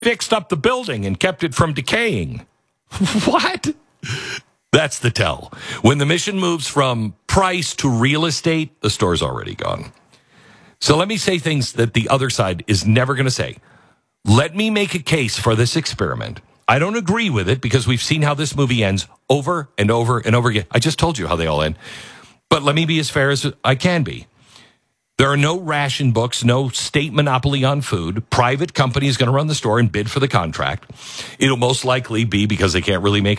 fixed up the building and kept it from decaying. What? That's the tell. When the mission moves from price to real estate, the store's already gone. So let me say things that the other side is never going to say. Let me make a case for this experiment. I don't agree with it because we've seen how this movie ends over and over and over again. I just told you how they all end. But let me be as fair as I can be. There are no ration books, no state monopoly on food. Private company is going to run the store and bid for the contract. It'll most likely be, because they can't really make